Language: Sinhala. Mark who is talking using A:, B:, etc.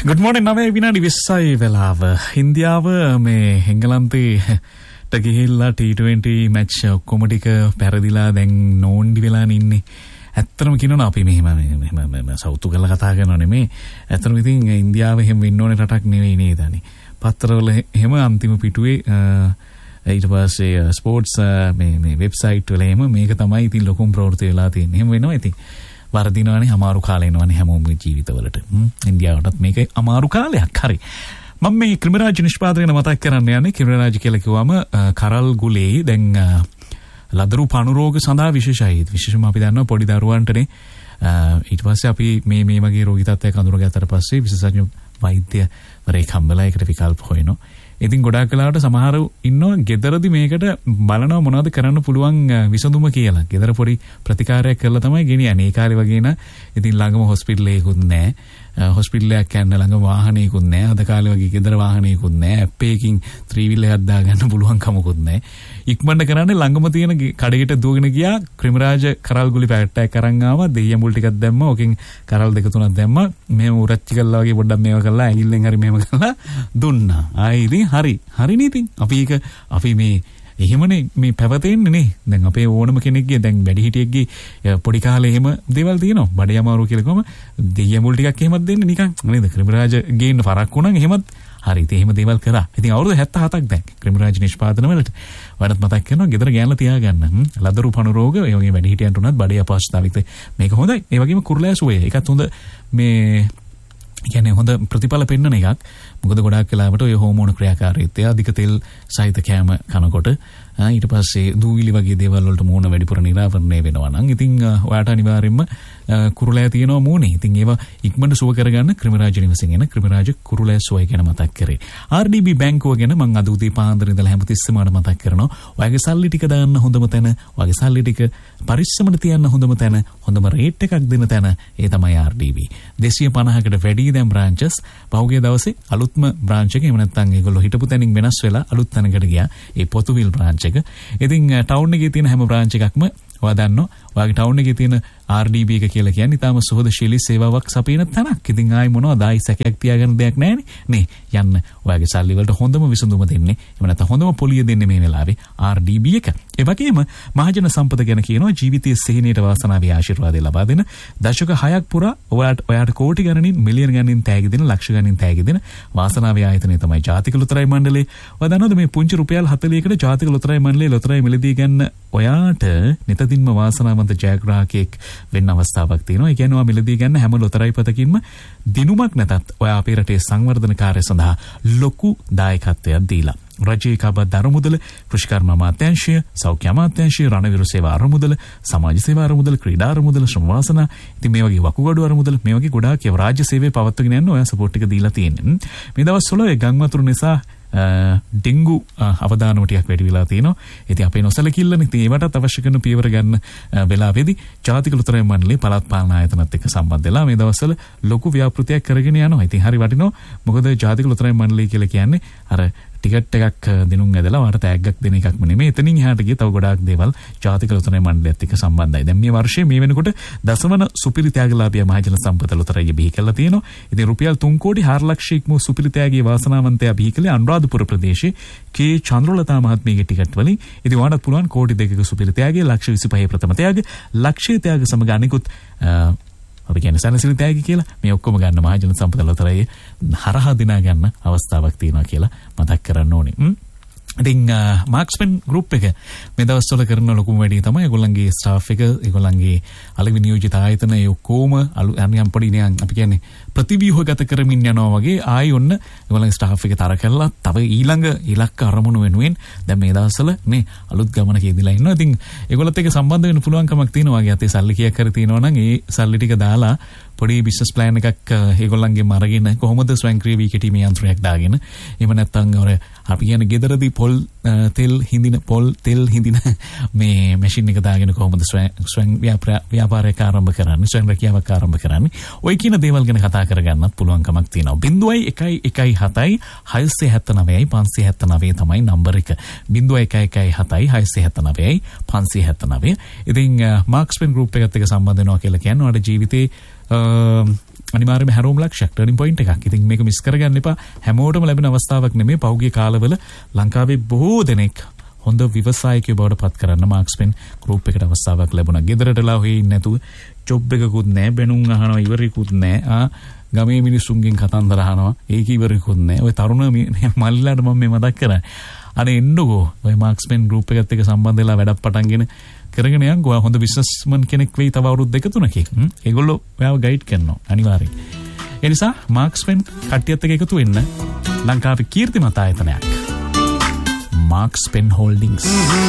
A: Good morning. නම විනාඩි 20යි වෙලාව. ඉන්දියාව මේ එංගලන්තේ ගිහිල්ලා T20 මැච් ඔක්කොම ටික පෙරදිලා දැන් නෝන්ඩි වෙලානේ ඉන්නේ. ඇත්තටම කියනවා අපි මෙහෙම සවුතු කරලා කතා කරනව නෙමෙයි. ඇත්තටම ඉතින් ඉන්දියාව එහෙම වෙන්න ඕනේ රටක් නෙවෙයි නේද අනේ. පත්තරවල එහෙම අන්තිම පිටුවේ ඊට පස්සේ ස්පෝර්ට්ස් මේ වෙබ්සයිට් වල එහෙම මේක තමයි ඉතින් ලොකුම ප්‍රවෘත්ති වෙලා තියෙන්නේ. එහෙම වෙනවා ඉතින්. වර්ධිනවනේ අමාරු කාලේ එනවනේ හැමෝමගේ ජීවිතවලට. ඉන්දියාවටත් මේක අමාරු කාලයක්. හරි. මම මේ ක්‍රිමිරාජ් නිෂ්පාදනය මතක් කරන්න යන්නේ. ක්‍රිමිරාජ් කියලා කිව්වම කරල් ගුලේ දැන් ලදරු පණු රෝග සඳහා විශේෂයි. විශේෂම අපි දන්නවා පොඩි දරුවන්ටනේ ඊට පස්සේ අපි මේ වගේ රෝගී තත්ත්වයක් අඳුරගත්තට පස්සේ විශේෂඥ වෛද්‍යවරයෙක් හම්බෙලා ඒකට විකල්ප හොයනවා. ඉතින් ගොඩාක් වෙලාවට සමහරව ඉන්නවා ගෙදරදි මේකට බලනවා මොනවද කරන්න පුළුවන් විසඳුම කියලා. ගෙදර පොඩි ප්‍රතිකාරයක් කරලා තමයි ගෙනියන්නේ. ඒ කාලේ වගේ නා ඉතින් ළඟම හොස්පිටල් එකකුත් නැහැ. හොස්පිටල් එකක් යන්න ළඟ වාහනයකුත් නැහැ. අද කාලේ වගේ ගෙදර වාහනයකුත් නැහැ. ඇප් එකකින් 3 එකක් දාගන්න පුළුවන් කමකුත් නැහැ. ඉක්මනට කරන්නේ ළඟම තියෙන කඩේට දුවගෙන ගියා. ක්‍රිමිරාජ් කරල් ගුලි පැකට් එකක් අරන් ආවා. දෙයියන් මුල් ටිකක් දැම්මා. ඕකෙන් කරල් දෙක තුනක් දැම්මා. මෙහෙම උරච්චි කළා වගේ පොඩ්ඩක් මේවා කළා. ඇඟිල්ලෙන් හරි මෙහෙම කළා දුන්නා. ආයි ඉතින් හරිනේ ඉතින් අපි මේ එහෙමනේ මේ පැවතෙන්නේ නේ. දැන් අපේ ඕනම කෙනෙක්ගේ දැන් වැඩිහිටියෙක්ගේ පොඩි කාලේ එහෙම දේවල් තියෙනවා. බඩේ අමාරු කියලා කොහම දෙයියන් මුල් ටිකක් එහෙමත් දෙන්නේ නිකන් නේද? ක්‍රිමිරාජ් ගේන්න පරක් වුණා එහෙමත් හරි ඉතින් එහෙම දේවල් කරා. ඉතින් අවුරුදු 77ක් දැන් ක්‍රිමිරාජ් නිෂ්පාදන වලට වඩාත් මතක් කරනවා ගෙදර ගෑනලා තියාගන්න. ලදරු පණු රෝග ඒ වගේ වැඩිහිටියන්ට උනත් බඩේ අපහසුතාවිත මේක හොඳයි. ඒ වගේම කුරුලෑ සුවය. ඒකත් හොඳ මේ කියන්නේ හොඳ ප්‍රතිඵල පෙන්වන එකක්. මොකද ගොඩාක් වෙලාවට ඔය හෝමෝන ක්‍රියාකාරීත්වය අධික තෙල් සහිත කෑම කනකොට ඊට පස්සේ දූවිලි වගේ දේවල් වලට මූණ වැඩිපුර නිරාවරණය වෙනවා නම් ඉතින් ඔයාට අනිවාර්යයෙන්ම කුරුලෑ තියෙනවා මූණේ. ඉතින් ඒවා ඉක්මනට සුව කරගන්න ක්‍රිමිරාජ් නිවසින් එන ක්‍රිමිරාජ් කුරුලෑ සුවය ගැන මතක් කරේ. RDB බැංකුව ගැන මම අද උදේ පාන්දර ඉඳලා හැමතිස්සෙම මතක් කරනවා. ඔයගේ සල්ලි ටික දාන්න හොඳම තැන, ඔයගේ සල්ලි ටික පරිස්සමට තියන්න හොඳම තැන, හොඳම රේට් එකක් දෙන තැන ඒ තමයි RDB. 250කට වැඩි දැන් බ්‍රාන්චස් පහුගිය දවසේ අලුත්ම බ්‍රාන්ච් එක එහෙම නැත්නම් ඒගොල්ලෝ හිටපු තැනින් වෙනස් වෙලා අලුත් තැනකට ගියා. ඒ පොතුවිල් බ්‍රාන්ච් එක. ඉතින් ටවුන් එකේ තියෙන හැම බ්‍රාන්ච් එකක්ම ඔයා දන්නවා. ඔයාගේ ටවුන් එකේ තියෙන RDB එක කියලා කියන්නේ ඊටාම සුහදශීලී සේවාවක් සපයන තැනක්. ඉතින් ආයි මොනවද ආයි සැකයක් තියාගන්න දෙයක් නැහැනේ. නේ යන්න ඔයාගේ සල්ලි වලට හොඳම විසඳුම දෙන්නේ. එහෙම නැත්නම් හොඳම පොලිය දෙන්නේ මේ වෙලාවේ RDB එක. ඒ වගේම මහජන සම්පත ගැන කියනවා ජීවිතයේ සිහිනයට වාසනාවේ ආශිර්වාදය ලබා දෙන දශක 6ක් පුරා ඔයාට කෝටි ගණනින් මිලියන ගණනින් තෑගි දෙන ලක්ෂ ගණනින් තෑගි දෙන වාසනාවේ ආයතනය තමයි ජාතික ලොතරැයි මණ්ඩලය. ඔයා දන්නවද මේ පුංචි රුපියල් 40කට ජාතික ලොතරැයි මණ්ඩලයේ ලොතරැයි මිලදී ගන්න ඔයාට නිතින්ම වාසනාවන්ත ජයග්‍රාහකයෙක් වෙන්න අවස්ථාවක් තියෙනවා. ඒ කියන්නේ ඔයා මිලදී ගන්න හැම ලොතරැයි පතකින්ම දිනුමක් නැතත් ඔයා අපේ රටේ සංවර්ධන කාර්ය සඳහා ලොකු දායකත්වයක් දීලා රජයේ කබත් අරමුදල, කෘෂිකර්ම අමාත්‍යාංශය, සෞඛ්‍ය අමාත්‍යාංශය, රණවිරු සේවා අරමුදල, සමාජ සේවා අරමුදල, ක්‍රීඩා අරමුදල, ශ්‍රම වාසනා, ඉතින් මේ වගේ වකුගඩු අරමුදල, මේ වගේ ගොඩාක් ඒවා රාජ්‍ය සේවයේ පවත්වාගෙන යන්න ඔයා සපෝට් එක දීලා තියෙන්නේ. මේ දවස්වල ඒ ගම් වතුර නිසා ඩෙන්ගු අවදානම ටිකක් වැඩි වෙලා තියෙනවා. ඉතින් අපේ නොසලකිල්ලනේ. ඉතින් ඒවටත් අවශ්‍ය කරන පියවර ගන්න වෙලාවේදී ජාතික ලොතරැයි මණ්ඩලයේ පළාත් පාලන ආයතනත් එක්ක සම්බන්ධ වෙලා මේ දවස්වල ලොකු ව්‍යාපෘතියක් කරගෙන යනවා. ඉතින් හරි වටිනවා. මොකද ජාතික ලොතරැයි මණ්ඩලය කියලා කියන්නේ අර ටිකට් එකක් දිනුම් ඇදලා වාට තෑග්ගක් දෙන එකක්ම නෙමෙයි. එතනින් එහාට ගිය තව ගොඩාක් දේවල් ජාතික ලොතරැයි මණ්ඩලයත් එක්ක සම්බන්ධයි. දැන් මේ වර්ෂයේ මේ වෙනකොට දසවන සුපිරි ත්‍යාගලාභී මහජන සම්පත ලොතරැයි බිහි කරලා තියෙනවා. ඉතින් රුපියල් 3 කෝටි 4 ලක්ෂයක වූ සුපිරි ත්‍යාගී වාසනාවන්තයා බිහි කළේ අනුරාධපුර ප්‍රදේශයේ කේ චන්ද්‍රලතා මහත්මියගේ ටිකට් වලින්. ඉතින් වාටත් පුළුවන් කෝටි 2ක සුපිරි ත්‍යාගයේ ලක්ෂ 25 ප්‍රථම ත්‍යාග, ලක්ෂය ත්‍යාග සමග අනිකුත් අපි කියන්නේ සනසිරි තෑගි කියලා මේ ඔක්කොම ගන්න මහජන සම්පත ලොතරැයි හරහා දිනා ගන්න අවස්ථාවක් තියෙනවා කියලා මතක් කරන්න ඕනේ. ඉතින් මාක්ස්පෙන් ගෲප් එක මේ දවස්වල කරන ලොකුම වැඩේ තමයි ඒගොල්ලන්ගේ ස්ටාෆ් එක, ඒගොල්ලන්ගේ අලෙවි නියෝජිත ආයතන ඒ ඔක්කොම අනියම් පොඩි නියම් අපි කියන්නේ ප්‍රතිව්‍යුහගත කරමින් යනවා වගේ ආයි ඔන්න ඒගොල්ලන්ගේ ස්ටාෆ් එක තර කරලා තව ඊළඟ ඉලක්ක අරමුණු වෙනුවෙන් දැන් මේ දවස්වල මේ අලුත් ගමනක ඉදලා ඉන්නවා. ඉතින් ඒගොල්ලත් එක්ක සම්බන්ධ වෙන්න පුළුවන්කමක් තියෙනවා. වගේ අතේ සල්ලි කීයක් හරි තියෙනවා නම් ඒ සල්ලි ටික දාලා පොඩි බිස්නස් ප්ලෑන් එකක් ඒගොල්ලන්ගේ මරගෙන කොහොමද ස්වයංක්‍රීය වී කෙටීමේ යන්ත්‍රයක් දාගෙන එහෙම නැත්නම් අර අපි කියන්නේ ගෙදරදී පොල් තෙල් හිඳින මේ මැෂින් එක දාගෙන කොහොමද ස්වයං ව්‍යාපාරයක් ආරම්භ කරන්නේ, ස්වයං රැකියාවක් ආරම්භ කරන්නේ, ඔය කියන දේවල් ගැන කතා කරගන්නත් පුළුවන්කමක් තියෙනවා. 0117 679 579 තමයි නම්බර එක. 0117 679 579. ඉතින් මාක්ස්පෙන් ගෲප් එකත් එක්ක සම්බන්ධ වෙනවා කියලා කියන්නේ ඔයාලට ජීවිතේ අනිවාර්යයෙන්ම හැරෝම් ලක්ෂයක් ටර්නින් පොයින්ට් එකක්. ඉතින් මේක මිස් කරගන්න එපා. හැමෝටම ලැබෙන අවස්ථාවක් නෙමෙයි. පෞගිය කාලවල ලංකාවේ බොහෝ දෙනෙක් හොඳ ව්‍යවසායකයෝ බවට පත් කරන්න මාක්ස්පෙන් ගෲප් එකට අවස්ථාවක් ලැබුණා. ගෙදරටලා හොයේ ඉන්නේ නැතුව ජොබ් එකකුත් නැහැ, බැනුම් අහනවා ඉවරෙකුත් නැහැ. ගමේ මිනිස්සුන්ගෙන් කතන්දර අහනවා. ඒක ඉවරෙකුත් නැහැ. ඔය තරුණ මල්ලිලාට මම මේ මතක් කරන්නේ. අනේ එන්නකෝ. ඔය මාක්ස්පෙන් ගෲප් එකත් එක්ක සම්බන්ධ වෙලා වැඩක් පටන්ගෙන කරගෙන යන්කෝ. හොඳ බිස්නස්මන් කෙනෙක් වෙයි තව අවුරුදු 2-3කින්. ඒගොල්ලෝ ඔයාව ගයිඩ් කරනවා අනිවාර්යෙන්. ඒ නිසා මාක්ස්පෙන් කට්ටියත් එක්ක එකතු වෙන්න ලංකාවේ කීර්තිමත් ආයතනයක්. මාක්ස්පෙන් හෝල්ඩින්ග්ස්.